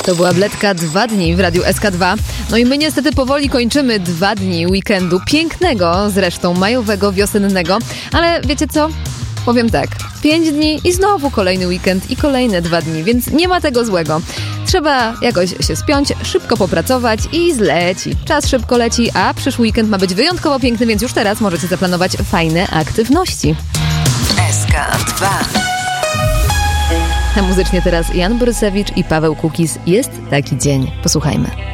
To była Bledka 2 dni w Radiu SK2. No i my niestety powoli kończymy 2 dni weekendu pięknego, zresztą majowego, wiosennego. Ale wiecie co? Powiem tak, 5 dni i znowu kolejny weekend i kolejne 2 dni, więc nie ma tego złego. Trzeba jakoś się spiąć, szybko popracować i zleci. Czas szybko leci, a przyszły weekend ma być wyjątkowo piękny, więc już teraz możecie zaplanować fajne aktywności. SK2. A muzycznie teraz Jan Borysewicz i Paweł Kukiz. Jest taki dzień. Posłuchajmy.